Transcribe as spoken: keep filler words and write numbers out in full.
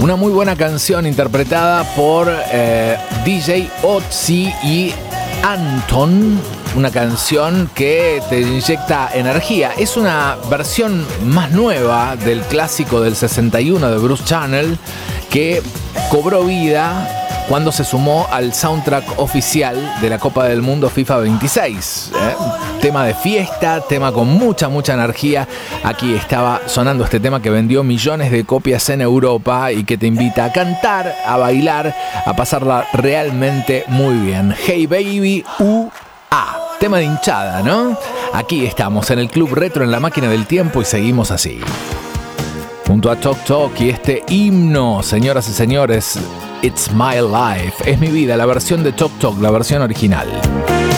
Una muy buena canción interpretada por eh, D J Otzi y Anton. Una canción que te inyecta energía. Es una versión más nueva del clásico del sesenta y uno de Bruce Channel, que cobró vida cuando se sumó al soundtrack oficial de la Copa del Mundo FIFA veintiséis. ¿eh? Tema de fiesta, tema con mucha, mucha energía. Aquí estaba sonando este tema que vendió millones de copias en Europa y que te invita a cantar, a bailar, a pasarla realmente muy bien. Hey Baby, uh, ah. Tema de hinchada, ¿no? Aquí estamos en el Club Retro en la máquina del tiempo y seguimos así. Junto a Tok Tok y este himno, señoras y señores, It's My Life, es mi vida, la versión de Tok Tok, la versión original.